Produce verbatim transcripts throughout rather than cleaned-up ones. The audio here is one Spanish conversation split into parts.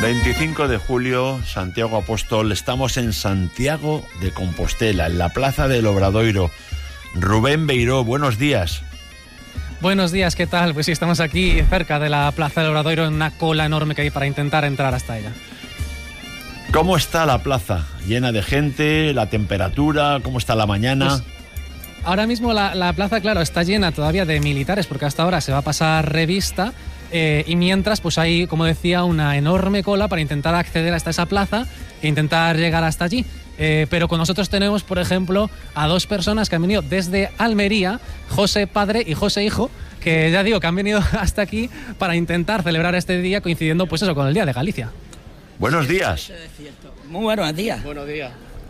veinticinco de julio, Santiago Apóstol. Estamos en Santiago de Compostela, en la Plaza del Obradoiro. Rubén Beiró, buenos días. Buenos días, ¿qué tal? Pues sí, estamos aquí cerca de la Plaza del Obradoiro, en una cola enorme que hay para intentar entrar hasta ella. ¿Cómo está la plaza? ¿Llena de gente? ¿La temperatura? ¿Cómo está la mañana? Pues ahora mismo la, la plaza, claro, está llena todavía de militares, porque hasta ahora se va a pasar revista. Eh, y mientras, pues hay, como decía, una enorme cola para intentar acceder hasta esa plaza e intentar llegar hasta allí. Eh, pero con nosotros tenemos, por ejemplo, a dos personas que han venido desde Almería, José padre y José hijo, que ya digo que han venido hasta aquí para intentar celebrar este día coincidiendo, pues eso, con el Día de Galicia. Buenos días. Muy buenos días. Buenos días.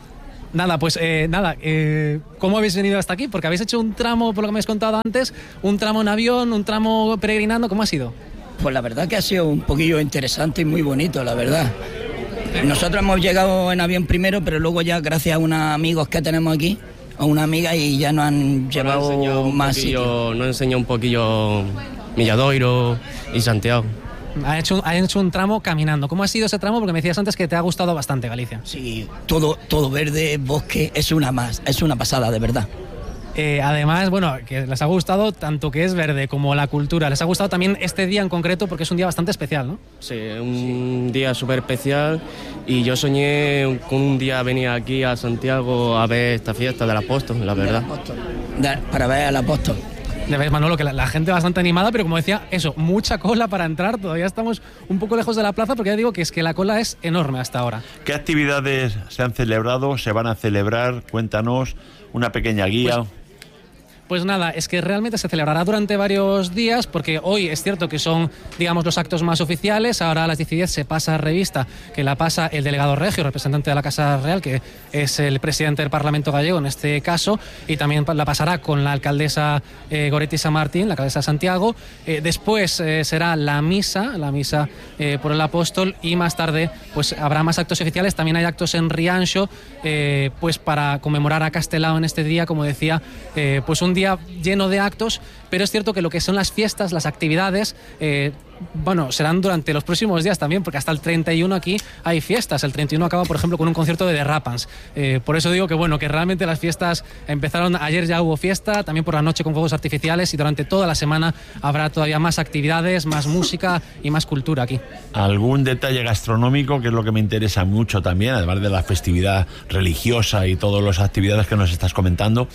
Nada, pues eh, nada, eh, ¿cómo habéis venido hasta aquí? Porque habéis hecho un tramo, por lo que me habéis contado antes, un tramo en avión, un tramo peregrinando, ¿cómo ha sido? Pues la verdad que ha sido un poquillo interesante y muy bonito, la verdad. Nosotros hemos llegado en avión primero, pero luego ya gracias a unos amigos que tenemos aquí, a una amiga, y ya nos han llevado nos más poquillo, nos enseñó un poquillo Milladoiro y Santiago. Ha hecho, ha hecho un tramo caminando. ¿Cómo ha sido ese tramo? Porque me decías antes que te ha gustado bastante Galicia. Sí, todo, todo verde, bosque, es una más, es una pasada, de verdad. Eh, además, bueno, que les ha gustado tanto que es verde como la cultura. Les ha gustado también este día en concreto porque es un día bastante especial, ¿no? Sí, un día súper especial, y yo soñé con un día venir aquí a Santiago a ver esta fiesta del apóstol, la verdad. De, para ver al apóstol. Ya ves, Manolo, que la, la gente bastante animada, pero como decía, eso, mucha cola para entrar. Todavía estamos un poco lejos de la plaza porque ya digo que es que la cola es enorme hasta ahora. ¿Qué actividades se han celebrado, se van a celebrar? Cuéntanos, una pequeña guía. Pues, Pues nada, es que realmente se celebrará durante varios días, porque hoy es cierto que son, digamos, los actos más oficiales. Ahora a las diez y diez se pasa a revista, que la pasa el delegado regio, representante de la Casa Real, que es el presidente del Parlamento gallego en este caso, y también la pasará con la alcaldesa eh, Goretti San Martín, la alcaldesa de Santiago. Eh, después eh, será la misa, la misa eh, por el apóstol, y más tarde pues habrá más actos oficiales. También hay actos en Rianxo, eh, pues para conmemorar a Castelao en este día, como decía, eh, pues un día lleno de actos, pero es cierto que lo que son las fiestas, las actividades, eh, bueno, serán durante los próximos días también, porque hasta el treinta y uno aquí hay fiestas. El treinta y uno acaba, por ejemplo, con un concierto de The Rapans. Eh, por eso digo que bueno, que realmente las fiestas empezaron ayer, ya hubo fiesta, también por la noche con fuegos artificiales, y durante toda la semana habrá todavía más actividades, más música y más cultura aquí. ¿Algún detalle gastronómico, que es lo que me interesa mucho también, además de la festividad religiosa y todas las actividades que nos estás comentando?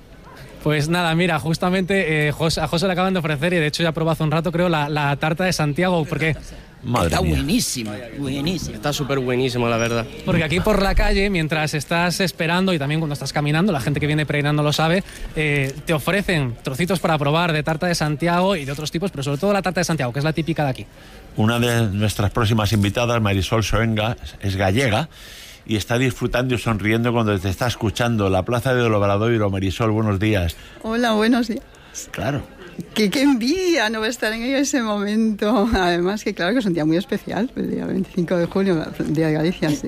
Pues nada, mira, justamente eh, José, a José le acaban de ofrecer, y de hecho ya probó hace un rato, creo, la, la tarta de Santiago, porque... Madre Está mía. buenísima, buenísima. Está súper buenísimo, la verdad. Porque aquí por la calle, mientras estás esperando y también cuando estás caminando, la gente que viene peregrinando lo sabe, eh, te ofrecen trocitos para probar de tarta de Santiago y de otros tipos, pero sobre todo la tarta de Santiago, que es la típica de aquí. Una de nuestras próximas invitadas, Marisol Soenga, es gallega y está disfrutando y sonriendo cuando te está escuchando. La Plaza del Obradoiro. Marisol, buenos días. Hola, buenos días. Claro. Qué, qué envidia no estar en ese momento. Además que claro que es un día muy especial, el día veinticinco de julio, el Día de Galicia, sí.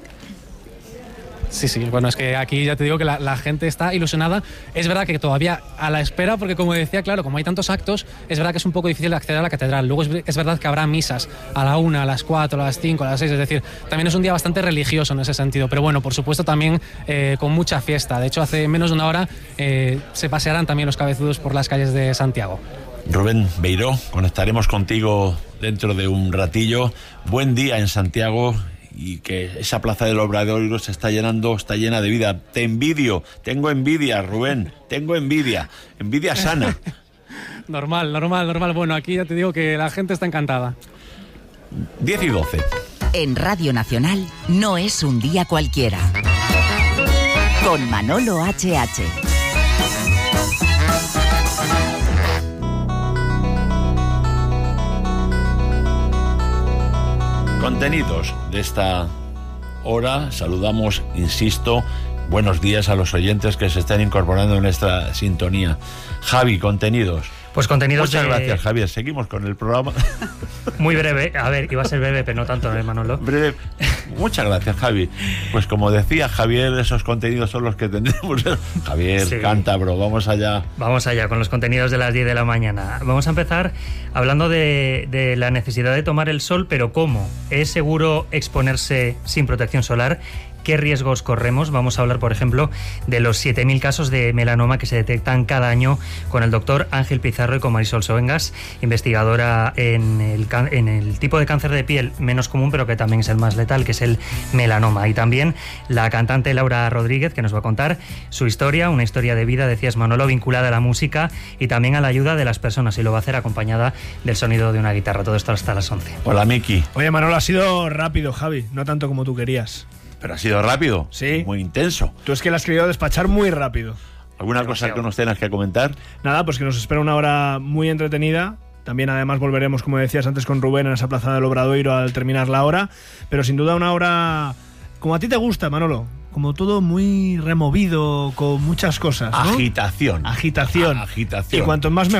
Sí, sí, bueno, es que aquí ya te digo que la, la gente está ilusionada. Es verdad que todavía a la espera, porque como decía, claro, como hay tantos actos, es verdad que es un poco difícil acceder a la catedral. Luego es, es verdad que habrá misas a la una, a las cuatro, a las cinco, a las seis, es decir, también es un día bastante religioso en ese sentido. Pero bueno, por supuesto también eh, con mucha fiesta. De hecho, hace menos de una hora eh, se pasearán también los cabezudos por las calles de Santiago. Rubén Beiró, conectaremos contigo dentro de un ratillo. Buen día en Santiago, y que esa Plaza del Obradoiro se está llenando, está llena de vida. Te envidio, tengo envidia, Rubén, tengo envidia, envidia sana. Normal, normal, normal. Bueno, aquí ya te digo que la gente está encantada. diez y doce. En Radio Nacional no es un día cualquiera. Con Manolo H H. Contenidos de esta hora. Saludamos, insisto, buenos días a los oyentes que se están incorporando en esta sintonía. Javi, contenidos. Pues contenidos Muchas de... gracias, Javier. Seguimos con el programa. Muy breve. A ver, iba a ser breve, pero no tanto, ¿eh, Manolo? Breve. Muchas gracias, Javi. Pues como decía Javier, esos contenidos son los que tendremos. Javier, Sí. cántabro, vamos allá. Vamos allá con los contenidos de las diez de la mañana. Vamos a empezar hablando de, de la necesidad de tomar el sol, pero ¿cómo? ¿Es seguro exponerse sin protección solar? ¿Qué riesgos corremos? Vamos a hablar, por ejemplo, de los siete mil casos de melanoma que se detectan cada año con el doctor Ángel Pizarro y con Marisol Soengas, investigadora en el, en el tipo de cáncer de piel menos común, pero que también es el más letal, que es el melanoma. Y también la cantante Laura Rodríguez, que nos va a contar su historia, una historia de vida, decías, Manolo, vinculada a la música y también a la ayuda de las personas, y lo va a hacer acompañada del sonido de una guitarra. Todo esto hasta las once. Hola, Miki. Oye, Manolo, ha sido rápido, Javi, no tanto como tú querías. Pero ha sido rápido. Sí. Muy intenso. Tú es que la has querido despachar muy rápido. ¿Alguna cosa que nos tengas que comentar? Nada, pues que nos espera una hora muy entretenida. También además volveremos, como decías antes, con Rubén en esa plaza del Obradoiro al terminar la hora. Pero sin duda una hora como a ti te gusta, Manolo. Como todo muy removido, con muchas cosas, ¿no? Agitación. Agitación. Agitación. Y cuanto más me